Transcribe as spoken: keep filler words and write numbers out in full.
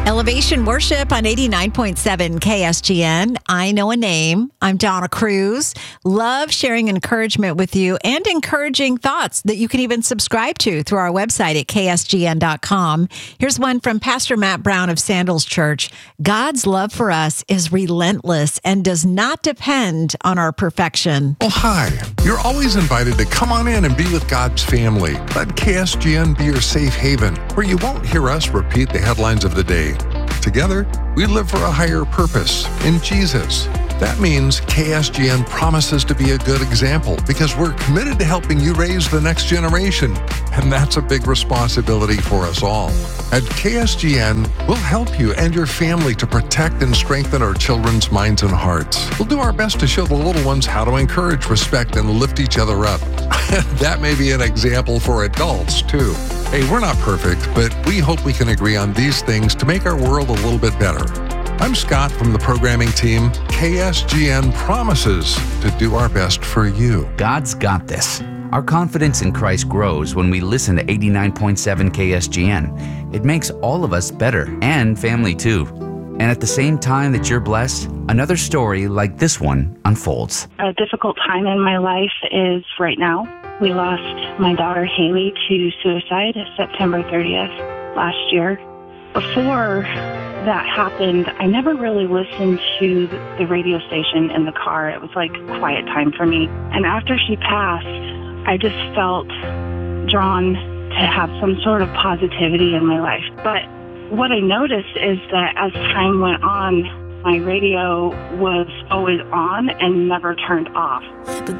Elevation Worship on eighty-nine point seven K S G N. I know a name. I'm Donna Cruz. Love sharing encouragement with you and encouraging thoughts that you can even subscribe to through our website at K S G N dot com. Here's one from Pastor Matt Brown of Sandals Church. God's love for us is relentless and does not depend on our perfection. Oh, hi. You're always invited to come on in and be with God's family. Let K S G N be your safe haven, where you won't hear us repeat the headlines of the day. Together, we live for a higher purpose in Jesus. That means K S G N promises to be a good example because we're committed to helping you raise the next generation. And that's a big responsibility for us all. At K S G N, we'll help you and your family to protect and strengthen our children's minds and hearts. We'll do our best to show the little ones how to encourage, respect, and lift each other up. That may be an example for adults, too. Hey, we're not perfect, but we hope we can agree on these things to make our world a little bit better. I'm Scott from the programming team. K S G N promises to do our best for you. God's got this. Our confidence in Christ grows when we listen to eighty-nine point seven K S G N. It makes all of us better and family too. And at the same time that you're blessed, another story like this one unfolds. A difficult time in my life is right now. We lost my daughter Haley to suicide September thirtieth last year. Before that happened, I never really listened to the radio station in the car. It was like quiet time for me. And after she passed, I just felt drawn to have some sort of positivity in my life. But what I noticed is that as time went on, my radio was always on and never turned off.